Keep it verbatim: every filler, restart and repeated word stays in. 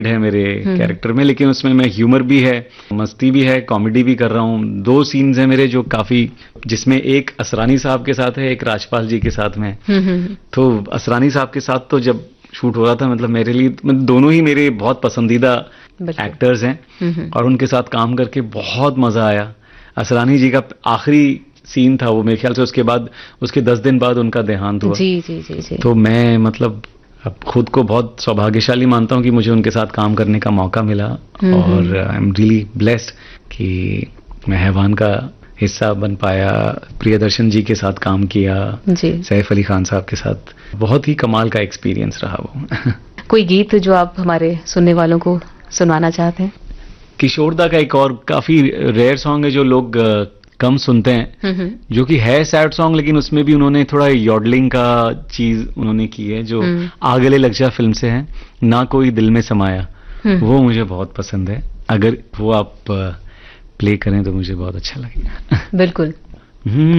है मेरे कैरेक्टर में, लेकिन उसमें मैं ह्यूमर भी है, मस्ती भी है, कॉमेडी भी कर रहा हूँ। दो सीन्स हैं मेरे जो काफी, जिसमें एक असरानी साहब के साथ है, एक राजपाल जी के साथ में। तो असरानी साहब के साथ तो जब शूट हो रहा था, मतलब मेरे लिए मतलब दोनों ही मेरे बहुत पसंदीदा एक्टर्स हैं और उनके साथ काम करके बहुत मजा आया। असरानी जी का आखिरी सीन था वो, मेरे ख्याल से उसके बाद उसके दस दिन बाद उनका देहांत हुआ। जी जी जी जी। तो मैं मतलब अब खुद को बहुत सौभाग्यशाली मानता हूं कि मुझे उनके साथ काम करने का मौका मिला और आई एम रियली ब्लेस्ड कि मैं हैवान का हिस्सा बन पाया, प्रियदर्शन जी के साथ काम किया, सैफ अली खान साहब के साथ। बहुत ही कमाल का एक्सपीरियंस रहा वो। कोई गीत जो आप हमारे सुनने वालों को सुनाना चाहते हैं? किशोरदा का एक और काफी रेयर सॉन्ग है जो लोग कम सुनते हैं, जो कि है सैड सॉन्ग, लेकिन उसमें भी उन्होंने थोड़ा यॉडलिंग का चीज उन्होंने की है, जो आगले लग जा फिल्म से है, ना कोई दिल में समाया। वो मुझे बहुत पसंद है, अगर वो आप प्ले करें तो मुझे बहुत अच्छा लगेगा। बिल्कुल।